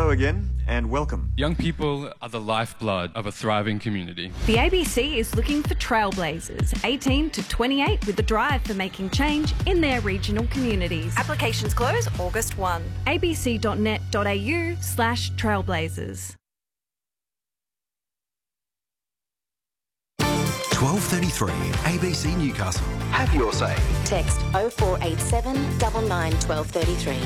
Hello again and welcome. Young people are the lifeblood of a thriving community. The ABC is looking for trailblazers, 18 to 28, with a drive for making change in their regional communities. Applications close August 1. abc.net.au/trailblazers. 12:33 ABC Newcastle. Have your say. Text 0487 99 1233.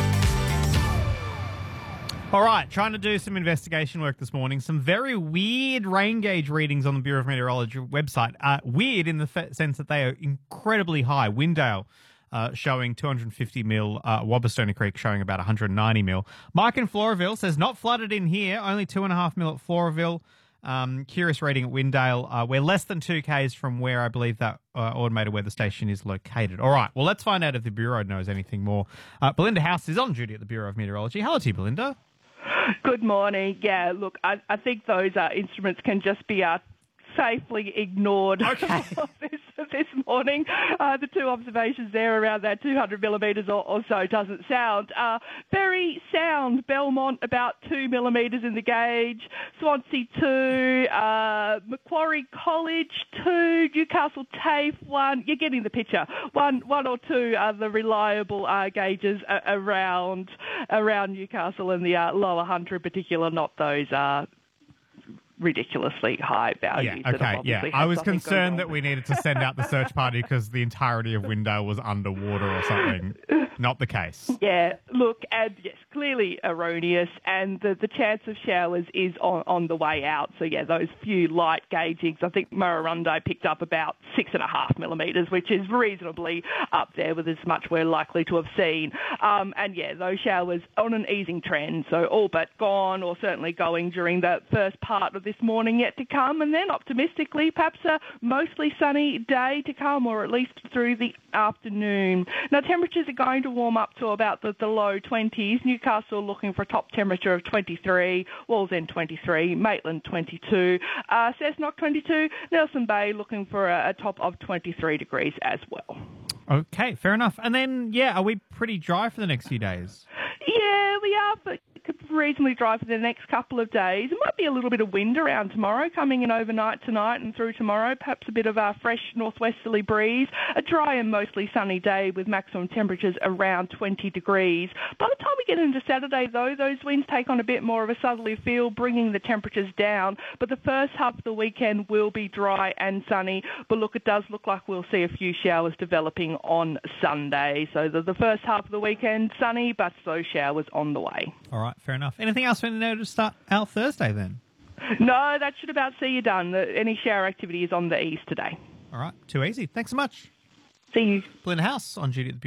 All right, trying to do some investigation work this morning. Some very weird rain gauge readings on the Bureau of Meteorology website. Weird in the sense that they are incredibly high. Windale showing 250 mil, Wabastona Creek showing about 190 mil. Mike in Floraville says, not flooded in here, only 2.5 mil at Floraville. Curious reading at Windale. We're less than 2 Ks from where I believe that automated weather station is located. All right, well, let's find out if the Bureau knows anything more. Belinda House is on duty at the Bureau of Meteorology. Hello to you, Belinda. Good morning. Yeah, look, I think those instruments can just be safely ignored. Okay. this morning. The two observations there around that 200 millimetres or so doesn't sound. Very sound. Belmont about 2 millimetres in the gauge. Swansea 2. Macquarie College 2. Newcastle TAFE 1. You're getting the picture. One or two are the reliable gauges around Newcastle and the lower Hunter in particular, not those ridiculously high values. Yeah, okay, yeah. I was concerned that we needed to send out the search party because the entirety of Windale was underwater or something. Not the case. Yeah, look, and yes, clearly erroneous, and the chance of showers is on the way out. So, yeah, those few light gaugings, I think Murrurundi picked up about 6.5 millimetres, which is reasonably up there with as much we're likely to have seen. And, yeah, those showers on an easing trend, so all but gone or certainly going during the first part of this morning yet to come, and then optimistically perhaps a mostly sunny day to come, or at least through the afternoon. Now, temperatures are going to warm up to about the low 20s. Newcastle looking for a top temperature of 23, Wallsend 23, Maitland 22, Cessnock 22, Nelson Bay looking for a top of 23 degrees as well. Okay, fair enough. And then, yeah, are we pretty dry for the next few days? Yeah, we are, but could reasonably dry for the next couple of days. It might be a little bit of wind around tomorrow, coming in overnight tonight and through tomorrow, perhaps a bit of a fresh northwesterly breeze. A dry and mostly sunny day with maximum temperatures around 20 degrees. By the time we get into Saturday, though, those winds take on a bit more of a southerly feel, bringing the temperatures down. But the first half of the weekend will be dry and sunny. But look, it does look like we'll see a few showers developing on Sunday. So the first half of the weekend, sunny, but those showers on the way. All right, fair enough. Anything else we know to start our Thursday then? No, that should about see you done. Any shower activity is on the east today. All right, too easy. Thanks so much. See you. Belinda House on duty at the